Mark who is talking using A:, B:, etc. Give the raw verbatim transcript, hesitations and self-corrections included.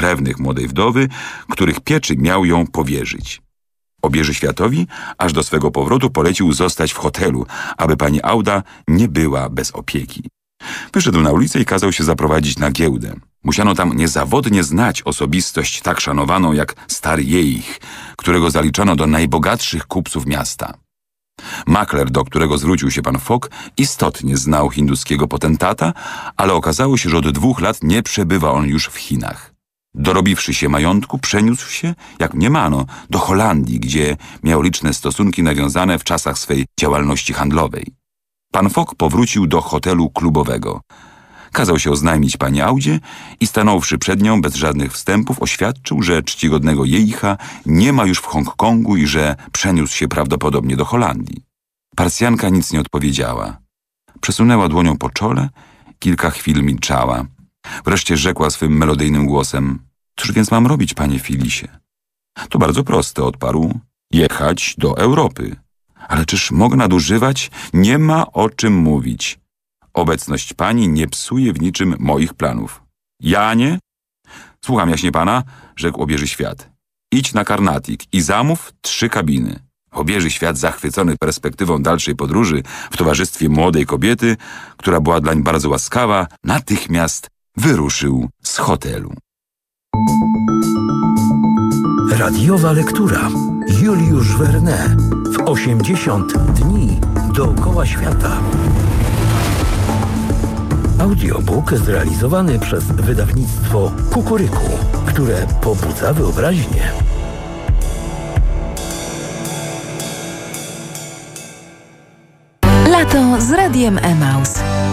A: krewnych młodej wdowy, których pieczy miał ją powierzyć. Obieży światowi, aż do swego powrotu polecił zostać w hotelu, aby pani Auda nie była bez opieki. Wyszedł na ulicę i kazał się zaprowadzić na giełdę. Musiano tam niezawodnie znać osobistość tak szanowaną jak stary Jejich, którego zaliczano do najbogatszych kupców miasta. Makler, do którego zwrócił się pan Fogg, istotnie znał hinduskiego potentata, ale okazało się, że od dwóch lat nie przebywa on już w Chinach. Dorobiwszy się majątku, przeniósł się, jak mniemano, do Holandii, gdzie miał liczne stosunki nawiązane w czasach swej działalności handlowej. Pan Fogg powrócił do hotelu klubowego. Kazał się oznajmić pani Audzie i stanąwszy przed nią bez żadnych wstępów oświadczył, że czcigodnego Jeicha nie ma już w Hongkongu i że przeniósł się prawdopodobnie do Holandii. Parsjanka nic nie odpowiedziała. Przesunęła dłonią po czole, kilka chwil milczała. Wreszcie rzekła swym melodyjnym głosem: cóż więc mam robić, panie Filisie? To bardzo proste, odparł. Jechać do Europy. Ale czyż mogę nadużywać? Nie ma o czym mówić. Obecność pani nie psuje w niczym moich planów. Ja nie? Słucham jaśnie pana, rzekł obieży świat. Idź na Karnatik i zamów trzy kabiny. Obieży świat, zachwycony perspektywą dalszej podróży w towarzystwie młodej kobiety, która była dlań bardzo łaskawa, natychmiast wyruszył z hotelu.
B: Radiowa lektura. Juliusz Verne w osiemdziesiąt dni dookoła świata. Audiobook zrealizowany przez wydawnictwo Kukuryku, które pobudza wyobraźnię.
C: Lato z Radiem Emaus.